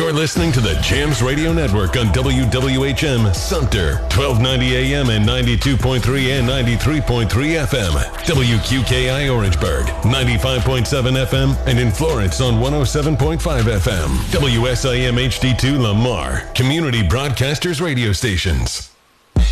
You're listening to the Jams Radio Network on WWHM Sumter, 1290 AM and 92.3 and 93.3 FM. WQKI Orangeburg, 95.7 FM, and in Florence on 107.5 FM. WSIM HD2 Lamar, Community Broadcasters Radio Stations.